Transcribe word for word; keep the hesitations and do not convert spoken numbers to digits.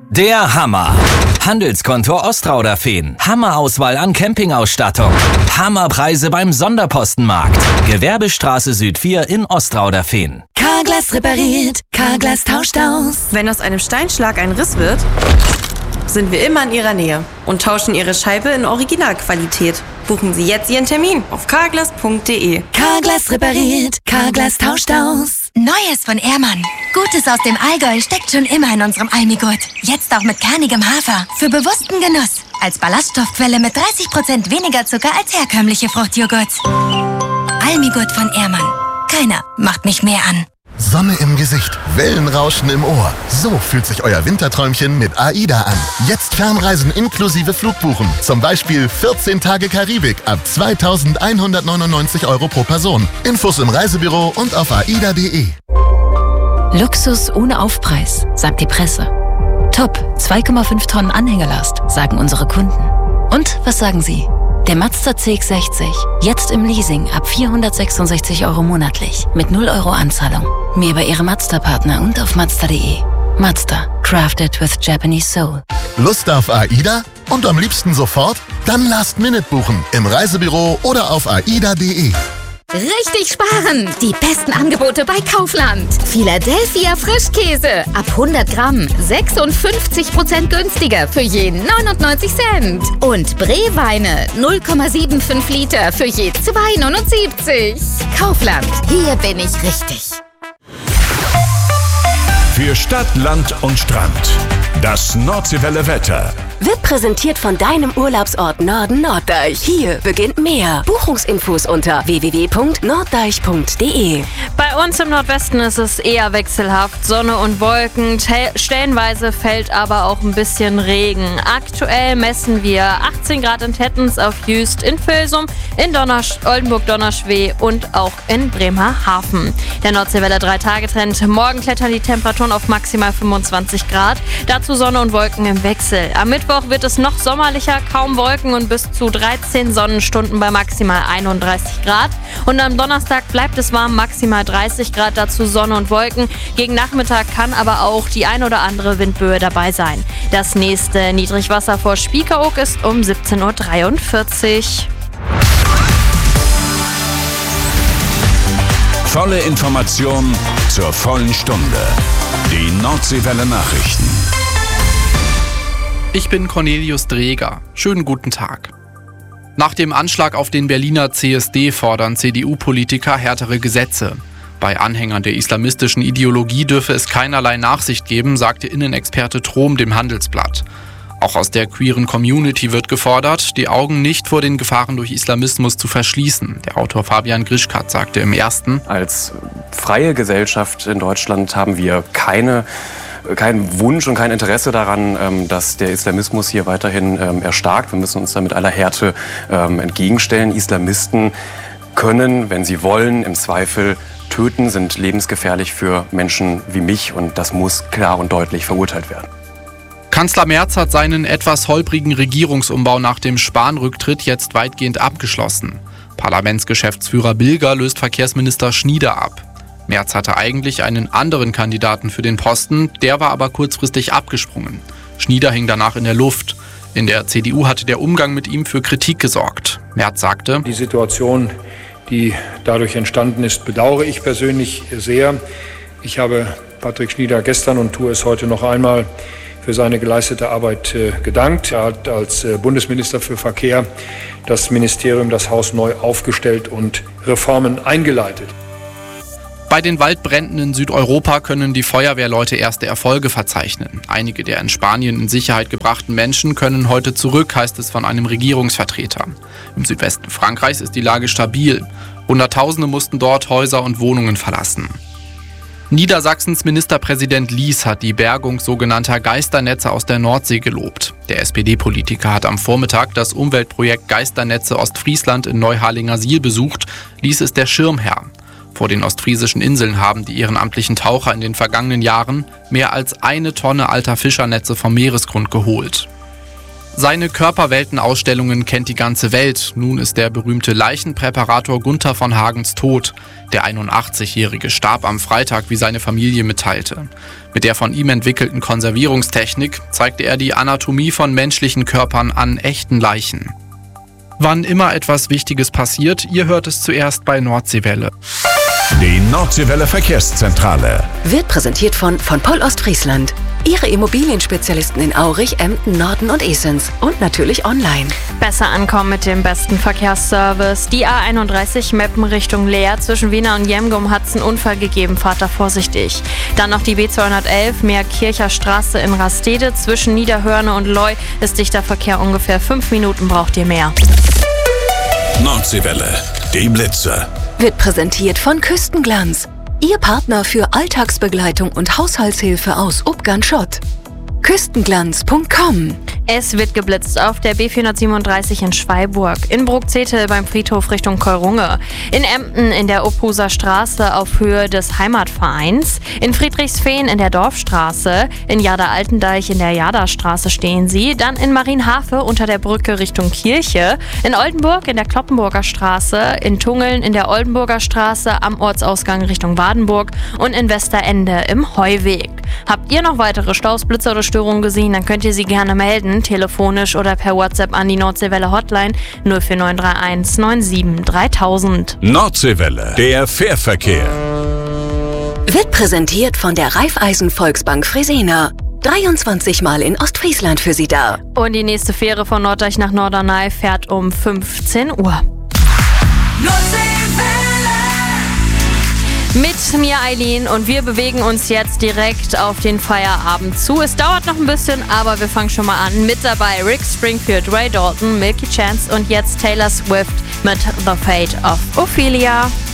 Der Hammer. Handelskonto Ostrauderfehn. Hammerauswahl an Campingausstattung. Hammerpreise beim Sonderpostenmarkt. Gewerbestraße Süd vier in Ostrauderfehn. Carglass repariert, Carglass tauscht aus. Wenn aus einem Steinschlag ein Riss wird, sind wir immer in Ihrer Nähe und tauschen Ihre Scheibe in Originalqualität. Buchen Sie jetzt Ihren Termin auf carglass punkt de. Carglass repariert, Carglass tauscht aus. Neues von Ehrmann. Gutes aus dem Allgäu steckt schon immer in unserem Almigurt. Jetzt auch mit kernigem Hafer. Für bewussten Genuss. Als Ballaststoffquelle mit dreißig Prozent weniger Zucker als herkömmliche Fruchtjoghurt. Almigurt von Ehrmann. Keiner macht mich mehr an. Sonne im Gesicht, Wellenrauschen im Ohr. So fühlt sich euer Winterträumchen mit AIDA an. Jetzt Fernreisen inklusive Flugbuchen. Zum Beispiel vierzehn Tage Karibik ab zweitausendeinhundertneunundneunzig Euro pro Person. Infos im Reisebüro und auf aida punkt de. Luxus ohne Aufpreis, sagt die Presse. Top, zwei Komma fünf Tonnen Anhängerlast, sagen unsere Kunden. Und was sagen Sie? Der Mazda C X sechzig, jetzt im Leasing ab vierhundertsechsundsechzig Euro monatlich, mit null Euro Anzahlung. Mehr bei Ihrem Mazda-Partner und auf mazda punkt de. Mazda, crafted with Japanese soul. Lust auf AIDA? Und am liebsten sofort? Dann Last Minute buchen, im Reisebüro oder auf aida punkt de. Richtig sparen! Die besten Angebote bei Kaufland. Philadelphia Frischkäse ab hundert Gramm sechsundfünfzig Prozent günstiger für je neunundneunzig Cent. Und Bree-Weine null Komma fünfundsiebzig Liter für je zwei neunundsiebzig. Kaufland, hier bin ich richtig. Für Stadt, Land und Strand. Das Nordseewelle Wetter. Wird präsentiert von deinem Urlaubsort Norden Norddeich. Hier beginnt mehr. Buchungsinfos unter w w w punkt norddeich punkt de. Bei uns im Nordwesten ist es eher wechselhaft. Sonne und Wolken. Te- stellenweise fällt aber auch ein bisschen Regen. Aktuell messen wir achtzehn Grad in Tettens, auf Jüst, in Völsum, in Donnersch- Oldenburg-Donnerschweh und auch in Bremerhaven. Der Nordseewelle drei Tage Trend. Morgen klettern die Temperaturen auf maximal fünfundzwanzig Grad. Dazu Sonne und Wolken im Wechsel. Am Mittwoch wird es noch sommerlicher, kaum Wolken und bis zu dreizehn Sonnenstunden bei maximal einunddreißig Grad. Und am Donnerstag bleibt es warm, maximal dreißig Grad, dazu Sonne und Wolken. Gegen Nachmittag kann aber auch die ein oder andere Windböe dabei sein. Das nächste Niedrigwasser vor Spiekeroog ist um siebzehn Uhr dreiundvierzig. Volle Information zur vollen Stunde. Die Nordseewelle Nachrichten. Ich bin Cornelius Dreger. Schönen guten Tag. Nach dem Anschlag auf den Berliner C S D fordern C D U-Politiker härtere Gesetze. Bei Anhängern der islamistischen Ideologie dürfe es keinerlei Nachsicht geben, sagte Innenexperte Trom dem Handelsblatt. Auch aus der queeren Community wird gefordert, die Augen nicht vor den Gefahren durch Islamismus zu verschließen. Der Autor Fabian Grischkat sagte im Ersten: Als freie Gesellschaft in Deutschland haben wir keine kein Wunsch und kein Interesse daran, dass der Islamismus hier weiterhin erstarkt. Wir müssen uns da mit aller Härte entgegenstellen. Islamisten können, wenn sie wollen, im Zweifel töten, sind lebensgefährlich für Menschen wie mich und das muss klar und deutlich verurteilt werden. Kanzler Merz hat seinen etwas holprigen Regierungsumbau nach dem Spahn-Rücktritt jetzt weitgehend abgeschlossen. Parlamentsgeschäftsführer Bilger löst Verkehrsminister Schnieder ab. Merz hatte eigentlich einen anderen Kandidaten für den Posten, der war aber kurzfristig abgesprungen. Schnieder hing danach in der Luft. In der C D U hatte der Umgang mit ihm für Kritik gesorgt. Merz sagte: Die Situation, die dadurch entstanden ist, bedauere ich persönlich sehr. Ich habe Patrick Schnieder gestern und tue es heute noch einmal für seine geleistete Arbeit äh, gedankt. Er hat als äh, Bundesminister für Verkehr das Ministerium, das Haus neu aufgestellt und Reformen eingeleitet. Bei den Waldbränden in Südeuropa können die Feuerwehrleute erste Erfolge verzeichnen. Einige der in Spanien in Sicherheit gebrachten Menschen können heute zurück, heißt es von einem Regierungsvertreter. Im Südwesten Frankreichs ist die Lage stabil. Hunderttausende mussten dort Häuser und Wohnungen verlassen. Niedersachsens Ministerpräsident Lies hat die Bergung sogenannter Geisternetze aus der Nordsee gelobt. Der S P D-Politiker hat am Vormittag das Umweltprojekt Geisternetze Ostfriesland in Neuharlingersiel besucht. Lies ist der Schirmherr. Vor den ostfriesischen Inseln haben die ehrenamtlichen Taucher in den vergangenen Jahren mehr als eine Tonne alter Fischernetze vom Meeresgrund geholt. Seine Körperweltenausstellungen kennt die ganze Welt. Nun ist der berühmte Leichenpräparator Gunther von Hagens tot. Der einundachtzigjährige starb am Freitag, wie seine Familie mitteilte. Mit der von ihm entwickelten Konservierungstechnik zeigte er die Anatomie von menschlichen Körpern an echten Leichen. Wann immer etwas Wichtiges passiert, ihr hört es zuerst bei Nordseewelle. Die Nordseewelle Verkehrszentrale Wird präsentiert von von Poll Ostfriesland. Ihre Immobilienspezialisten in Aurich, Emden, Norden und Esens. Und natürlich online. Besser ankommen mit dem besten Verkehrsservice. Die A einunddreißig Meppen Richtung Leer. Zwischen Wiener und Jemgum hat es einen Unfall gegeben. Fahrt da vorsichtig. Dann noch die B zweihundertelf Meerkircher Straße in Rastede. Zwischen Niederhörne und Leu ist dichter Verkehr. Ungefähr fünf Minuten braucht ihr mehr. Nordseewelle, die Blitze. Wird präsentiert von Küstenglanz. Ihr Partner für Alltagsbegleitung und Haushaltshilfe aus Ubgan-Schott. Küstenglanz punkt com. Es wird geblitzt auf der B vierhundertsiebenunddreißig in Schweiburg, in Bruckzetel beim Friedhof Richtung Keurunge, in Emden in der Uphuser Straße auf Höhe des Heimatvereins, in Friedrichsfehn in der Dorfstraße, in Jada-Altendeich in der Jada-Straße stehen sie, dann in Marienhafe unter der Brücke Richtung Kirche, in Oldenburg in der Kloppenburger Straße, in Tungeln in der Oldenburger Straße am Ortsausgang Richtung Wadenburg und in Westerende im Heuweg. Habt ihr noch weitere Staus, Blitze oder Störungen gesehen, dann könnt ihr sie gerne melden, telefonisch oder per WhatsApp an die Nordseewelle Hotline null vier neun drei eins neun sieben dreitausend. Nordseewelle, der Fährverkehr. Wird präsentiert von der Raiffeisen Volksbank Fresena. dreiundzwanzig Mal in Ostfriesland für Sie da. Und die nächste Fähre von Norddeich nach Norderney fährt um fünfzehn Uhr. Mit mir Eileen und wir bewegen uns jetzt direkt auf den Feierabend zu. Es dauert noch ein bisschen, aber wir fangen schon mal an. Mit dabei Rick Springfield, Ray Dalton, Milky Chance und jetzt Taylor Swift mit The Fate of Ophelia.